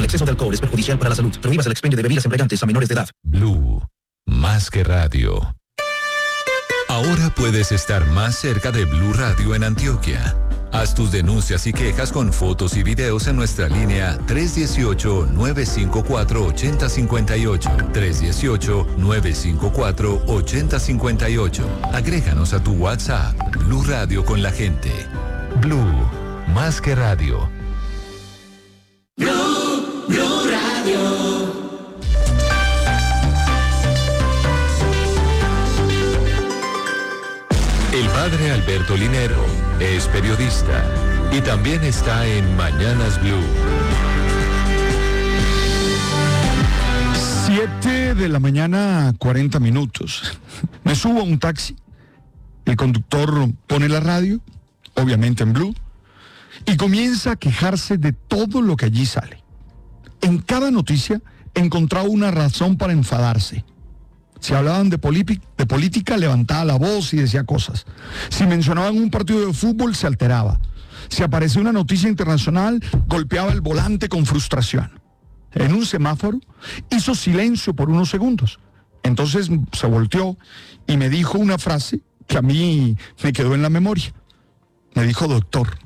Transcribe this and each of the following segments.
exceso de alcohol es perjudicial para la salud. Prohíbas el expendio de bebidas embriagantes a menores de edad. Blue, más que radio. Ahora puedes estar más cerca de Blue Radio en Antioquia. Haz tus denuncias y quejas con fotos y videos en nuestra línea 318-954-8058. 318-954-8058. Agréganos a tu WhatsApp. Blue Radio con la gente. Blue, más que radio. Blue Radio. El padre Alberto Linero es periodista y también está en Mañanas Blue. 7 de la mañana, 40 minutos. Me subo a un taxi. El conductor pone la radio, obviamente en Blue, y comienza a quejarse de todo lo que allí sale. En cada noticia encontraba una razón para enfadarse. Si hablaban de política, levantaba la voz y decía cosas. Si mencionaban un partido de fútbol, se alteraba. Si aparecía una noticia internacional, golpeaba el volante con frustración. En un semáforo, hizo silencio por unos segundos. Entonces se volteó y me dijo una frase que a mí me quedó en la memoria. Me dijo: doctor,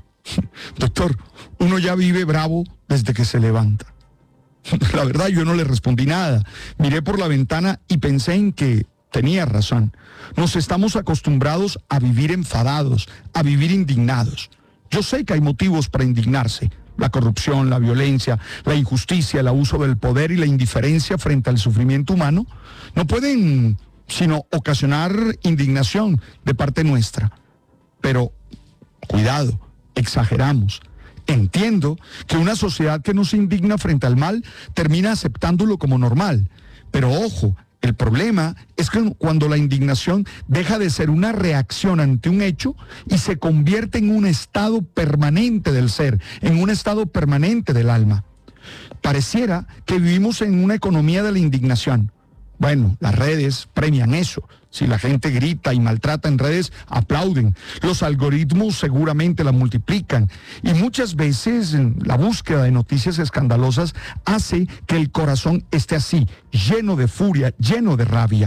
uno ya vive bravo desde que se levanta. La verdad, yo no le respondí nada. Miré por la ventana y pensé en que tenía razón. Nos estamos acostumbrados a vivir enfadados, a vivir indignados. Yo sé que hay motivos para indignarse: la corrupción, la violencia, la injusticia, el abuso del poder y la indiferencia frente al sufrimiento humano no pueden sino ocasionar indignación de parte nuestra. Pero, cuidado, exageramos. Entiendo que una sociedad que no se indigna frente al mal termina aceptándolo como normal. Pero ojo, el problema es que cuando la indignación deja de ser una reacción ante un hecho y se convierte en un estado permanente del ser, en un estado permanente del alma. Pareciera que vivimos en una economía de la indignación. Bueno, las redes premian eso. Si la gente grita y maltrata en redes, aplauden. Los algoritmos seguramente la multiplican. Y muchas veces la búsqueda de noticias escandalosas hace que el corazón esté así, lleno de furia, lleno de rabia.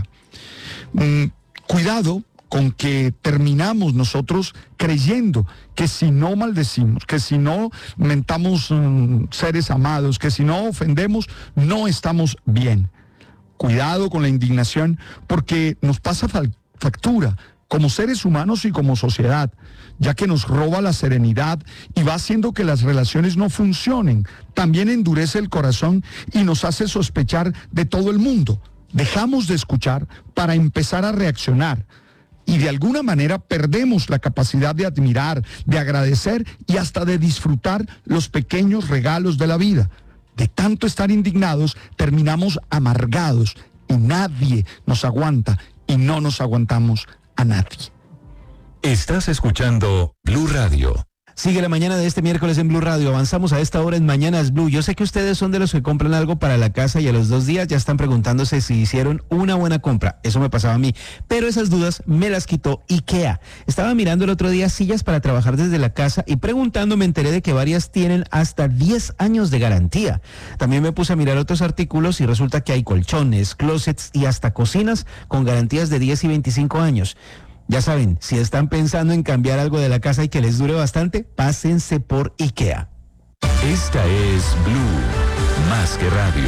Cuidado con que terminamos nosotros creyendo que si no maldecimos, que si no mentamos seres amados, que si no ofendemos, no estamos bien. Cuidado con la indignación, porque nos pasa factura como seres humanos y como sociedad, ya que nos roba la serenidad y va haciendo que las relaciones no funcionen. También endurece el corazón y nos hace sospechar de todo el mundo. Dejamos de escuchar para empezar a reaccionar. Y de alguna manera perdemos la capacidad de admirar, de agradecer y hasta de disfrutar los pequeños regalos de la vida. De tanto estar indignados, terminamos amargados y nadie nos aguanta y no nos aguantamos a nadie. Estás escuchando Blue Radio. Sigue la mañana de este miércoles en Blue Radio. Avanzamos a esta hora en Mañanas Blue. Yo sé que ustedes son de los que compran algo para la casa y a los 2 días ya están preguntándose si hicieron una buena compra. Eso me pasaba a mí. Pero esas dudas me las quitó IKEA. Estaba mirando el otro día sillas para trabajar desde la casa y preguntando me enteré de que varias tienen hasta 10 años de garantía. También me puse a mirar otros artículos y resulta que hay colchones, closets y hasta cocinas con garantías de 10 y 25 años. Ya saben, si están pensando en cambiar algo de la casa y que les dure bastante, pásense por IKEA. Esta es Blue, más que radio.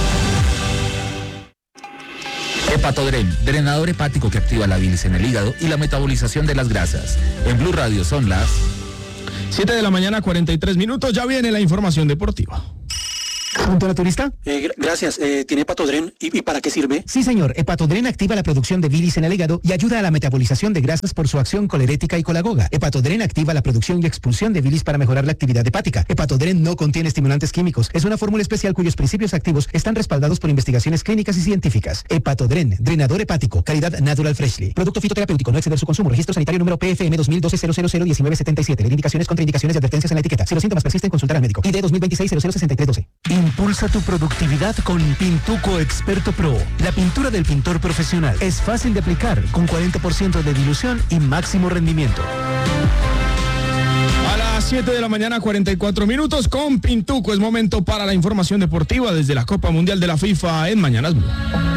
Hepatodren, drenador hepático que activa la bilis en el hígado y la metabolización de las grasas. En Blue Radio son las 7 de la mañana, 43 minutos. Ya viene la información deportiva. ¿Punto naturista? Gracias. ¿Tiene Hepatodren? ¿Y para qué sirve? Sí, señor. Hepatodren activa la producción de bilis en el hígado y ayuda a la metabolización de grasas por su acción colerética y colagoga. Hepatodren activa la producción y expulsión de bilis para mejorar la actividad hepática. Hepatodren no contiene estimulantes químicos. Es una fórmula especial cuyos principios activos están respaldados por investigaciones clínicas y científicas. Hepatodren, drenador hepático, calidad Natural Freshly. Producto fitoterapéutico, no exceder su consumo. Registro sanitario número PFM 2012-000-1977. Leer indicaciones, contraindicaciones y advertencias en la etiqueta. Si los síntomas persisten, consultar al médico. ID 2026-006312. Impulsa tu productividad con Pintuco Experto Pro. La pintura del pintor profesional es fácil de aplicar, con 40% de dilución y máximo rendimiento. A las 7 de la mañana, 44 minutos con Pintuco. Es momento para la información deportiva desde la Copa Mundial de la FIFA en Mañanas Blue.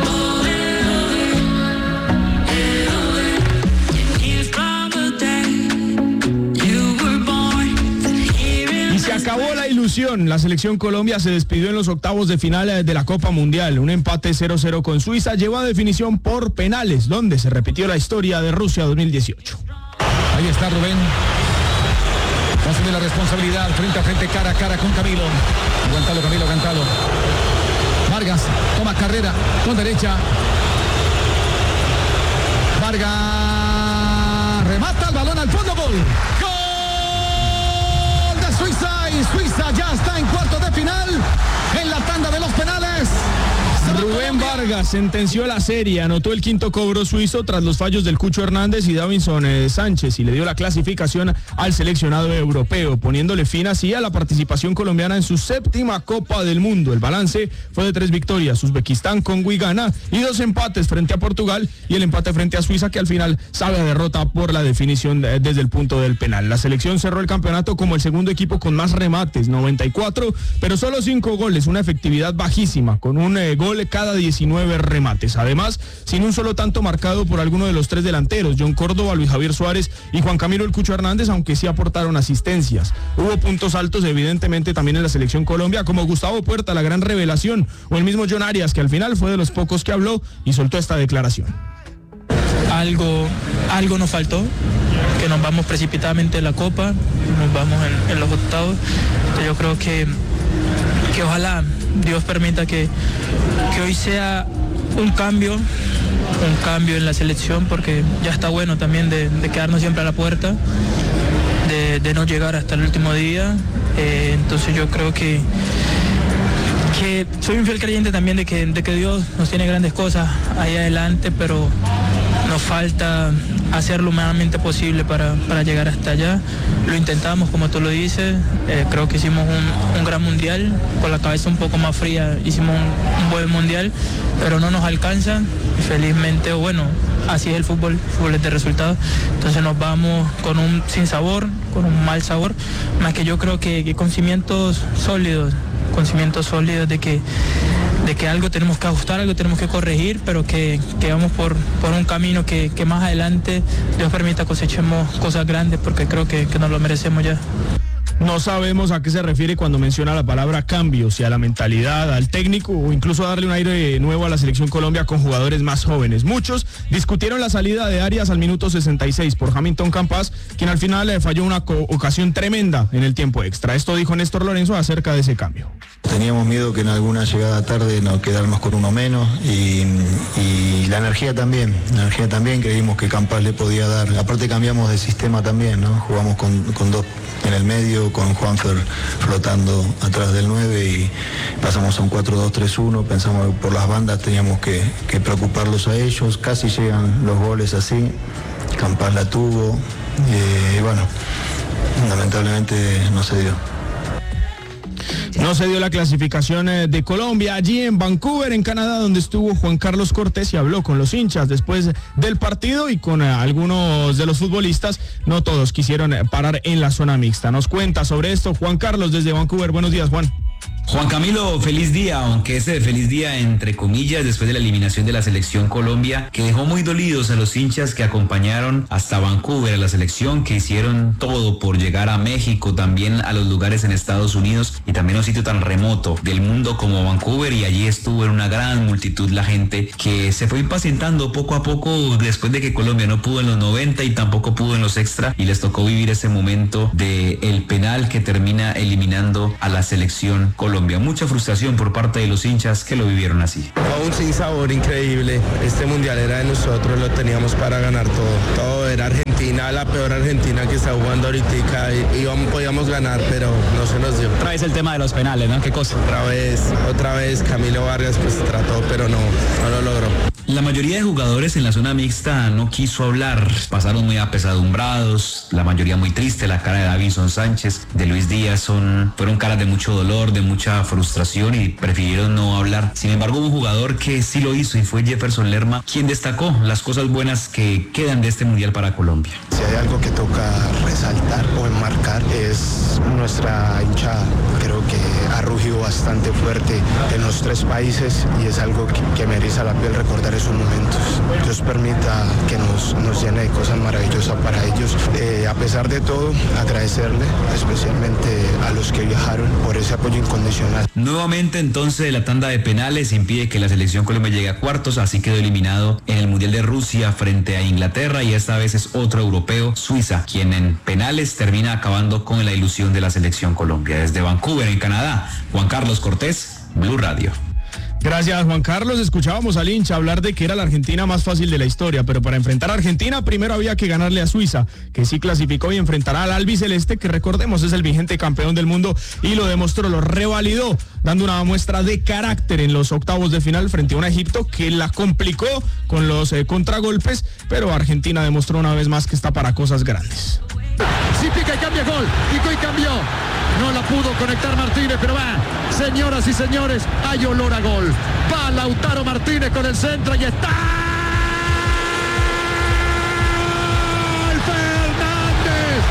Se acabó la ilusión. La selección Colombia se despidió en los octavos de final de la Copa Mundial. Un empate 0-0 con Suiza llevó a definición por penales, donde se repitió la historia de Rusia 2018. Ahí está Rubén. Asume la responsabilidad frente a frente, cara a cara con Camilo. Aguantalo, Camilo, aguantalo. Vargas toma carrera con derecha. Vargas remata el balón al fondo, gol. Suiza, y Suiza ya está en cuartos de final en la tanda de los penales. Rubén Vargas sentenció la serie, anotó el quinto cobro suizo tras los fallos del Cucho Hernández y Davinson Sánchez y le dio la clasificación al seleccionado europeo, poniéndole fin así a la participación colombiana en su séptima Copa del Mundo. El balance fue de 3 victorias, Uzbekistán, Congo y Ghana, y 2 empates frente a Portugal y el empate frente a Suiza, que al final sabe a derrota por la definición desde el punto del penal. La selección cerró el campeonato como el segundo equipo con más remates, 94, pero solo 5 goles, una efectividad bajísima, con un gol cada 19 remates. Además, sin un solo tanto marcado por alguno de los 3 delanteros, John Córdoba, Luis Javier Suárez y Juan Camilo El Cucho Hernández, aunque sí aportaron asistencias. Hubo puntos altos, evidentemente, también en la selección Colombia, como Gustavo Puerta, la gran revelación, o el mismo John Arias, que al final fue de los pocos que habló y soltó esta declaración. Algo nos faltó, que nos vamos precipitadamente en la Copa, nos vamos en los octavos. Entonces yo creo que ojalá Dios permita que hoy sea un cambio en la selección, porque ya está bueno también de quedarnos siempre a la puerta, de no llegar hasta el último día. Entonces yo creo que soy un fiel creyente también de que Dios nos tiene grandes cosas ahí adelante, pero nos falta hacer lo humanamente posible para llegar hasta allá. Lo intentamos, como tú lo dices, creo que hicimos un gran mundial, con la cabeza un poco más fría hicimos un buen mundial, pero no nos alcanza, felizmente, bueno, así es el fútbol es de resultados. Entonces nos vamos con un sinsabor, con un mal sabor, más que yo creo que con cimientos sólidos de que algo tenemos que ajustar, algo tenemos que corregir, pero que vamos por un camino que más adelante Dios permita cosechemos cosas grandes, porque creo que nos lo merecemos ya. No sabemos a qué se refiere cuando menciona la palabra cambio, si a la mentalidad, al técnico o incluso a darle un aire nuevo a la selección Colombia con jugadores más jóvenes. Muchos discutieron la salida de Arias al minuto 66 por Hamilton Campas, quien al final falló una ocasión tremenda en el tiempo extra. Esto dijo Néstor Lorenzo acerca de ese cambio. Teníamos miedo que en alguna llegada tarde nos quedarnos con uno menos y la energía también creímos que Campas le podía dar. Aparte cambiamos de sistema también, ¿no? Jugamos con 2 en el medio, con Juanfer flotando atrás del 9 y pasamos a un 4-2-3-1, pensamos que por las bandas teníamos que preocuparlos a ellos, casi llegan los goles así, Campas la tuvo y bueno, lamentablemente no se dio. No se dio la clasificación de Colombia allí en Vancouver, en Canadá, donde estuvo Juan Carlos Cortés y habló con los hinchas después del partido y con algunos de los futbolistas. No todos quisieron parar en la zona mixta. Nos cuenta sobre esto Juan Carlos desde Vancouver. Buenos días, Juan. Juan Camilo, feliz día, aunque feliz día entre comillas después de la eliminación de la selección Colombia, que dejó muy dolidos a los hinchas que acompañaron hasta Vancouver a la selección, que hicieron todo por llegar a México, también a los lugares en Estados Unidos y también a un sitio tan remoto del mundo como Vancouver, y allí estuvo en una gran multitud la gente que se fue impacientando poco a poco después de que Colombia no pudo en los 90 y tampoco pudo en los extra, y les tocó vivir ese momento del penal que termina eliminando a la selección Colombia. Mucha frustración por parte de los hinchas que lo vivieron así. Un sinsabor increíble. Este mundial era de nosotros, lo teníamos para ganar todo. Todo era Argentina, la peor Argentina que está jugando ahorita, y podíamos ganar, pero no se nos dio. Otra vez el tema de los penales, ¿no? ¿Qué cosa? Otra vez Camilo Vargas pues trató, pero no lo logró. La mayoría de jugadores en la zona mixta no quiso hablar, pasaron muy apesadumbrados, la mayoría muy triste. La cara de Davinson Sánchez, de Luis Díaz fueron caras de mucho dolor, de mucha frustración y prefirieron no hablar. Sin embargo, hubo un jugador que sí lo hizo y fue Jefferson Lerma, quien destacó las cosas buenas que quedan de este mundial para Colombia. Si hay algo que toca resaltar o enmarcar es nuestra hinchada. Creo que ha rugido bastante fuerte en los 3 países y es algo que me eriza la piel recordar esos momentos. Dios permita que nos llene de cosas maravillosas para ellos. A pesar de todo, agradecerle especialmente a los que viajaron por ese apoyo incondicional. Nuevamente entonces la tanda de penales impide que la selección Colombia llegue a cuartos, así quedó eliminado en el Mundial de Rusia frente a Inglaterra y esta vez es otro europeo, Suiza, quien en penales termina acabando con la ilusión de la selección Colombia. Desde Vancouver, en Canadá, Juan Carlos Cortés, Blue Radio. Gracias, Juan Carlos. Escuchábamos al hincha hablar de que era la Argentina más fácil de la historia, pero para enfrentar a Argentina primero había que ganarle a Suiza, que sí clasificó y enfrentará al albiceleste, que recordemos es el vigente campeón del mundo y lo demostró, lo revalidó, dando una muestra de carácter en los octavos de final frente a un Egipto que la complicó con los contragolpes, pero Argentina demostró una vez más que está para cosas grandes. Si pica y cambia, gol, picó y cambió. No la pudo conectar Martínez, pero va. Señoras y señores, hay olor a gol. Va Lautaro Martínez con el centro y está. ¡Fernández!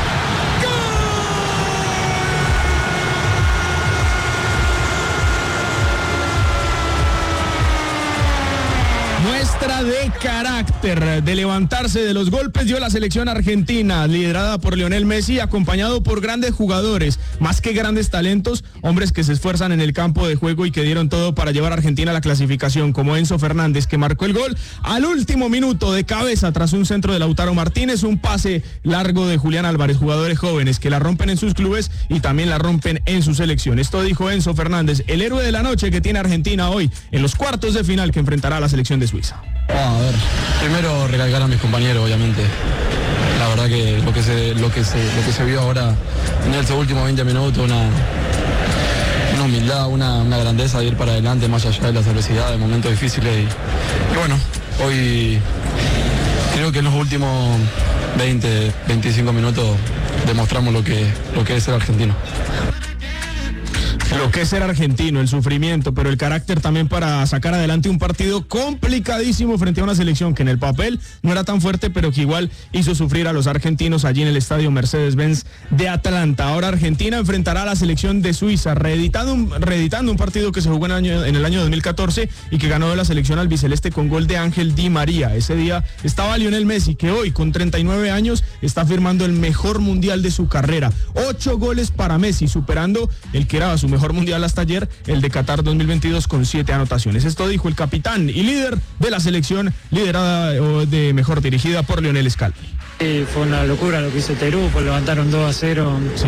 Muestra de carácter, de levantarse de los golpes dio la selección argentina, liderada por Lionel Messi, acompañado por grandes jugadores, más que grandes talentos, hombres que se esfuerzan en el campo de juego y que dieron todo para llevar a Argentina a la clasificación, como Enzo Fernández, que marcó el gol al último minuto de cabeza tras un centro de Lautaro Martínez, un pase largo de Julián Álvarez, jugadores jóvenes que la rompen en sus clubes y también la rompen en su selección. Esto dijo Enzo Fernández, el héroe de la noche que tiene Argentina hoy en los cuartos de final que enfrentará a la selección de Suiza. A ver, primero recalcar a mis compañeros, obviamente. La verdad que lo que se vio ahora en estos últimos 20 minutos, una humildad, una grandeza de ir para adelante más allá de las adversidades, de momentos difíciles y bueno, hoy creo que en los últimos 25 minutos demostramos lo que es ser argentino. Lo que es ser argentino, el sufrimiento, pero el carácter también para sacar adelante un partido complicadísimo frente a una selección que en el papel no era tan fuerte, pero que igual hizo sufrir a los argentinos allí en el estadio Mercedes-Benz de Atlanta. Ahora Argentina enfrentará a la selección de Suiza, reeditando un partido que se jugó en el año 2014 y que ganó la selección albiceleste con gol de Ángel Di María. Ese día estaba Lionel Messi, que hoy con 39 años está firmando el mejor mundial de su carrera. 8 goles para Messi, superando el que era su mejor mundial hasta ayer, el de Qatar 2022 con 7 anotaciones. Esto dijo el capitán y líder de la selección liderada o de mejor dirigida por Lionel Scaloni. Fue una locura lo que hizo este grupo, levantaron 2-0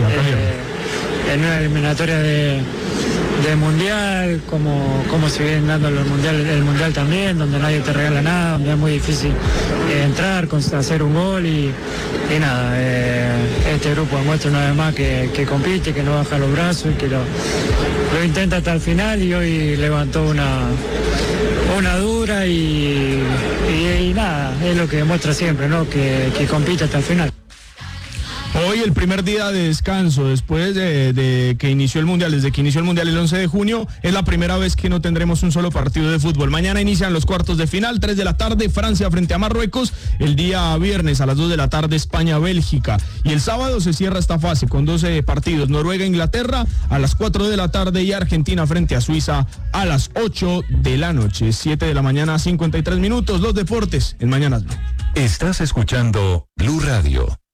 en una eliminatoria de mundial, como se viene dando el mundial también, donde nadie te regala nada, donde es muy difícil entrar, hacer un gol y nada, este grupo demuestra una vez más que compite, que no baja los brazos y que lo intenta hasta el final y hoy levantó una dura y nada, es lo que demuestra siempre, ¿no? Que compite hasta el final. Hoy el primer día de descanso después de que inició el Mundial, desde que inició el Mundial el 11 de junio, es la primera vez que no tendremos un solo partido de fútbol. Mañana inician los cuartos de final, 3 de la tarde, Francia frente a Marruecos, el día viernes a las 2 de la tarde, España-Bélgica. Y el sábado se cierra esta fase con 12 partidos, Noruega-Inglaterra a las 4 de la tarde y Argentina frente a Suiza a las 8 de la noche. 7 de la mañana, 53 minutos, los deportes en Mañanas Blue. Estás escuchando Blue Radio.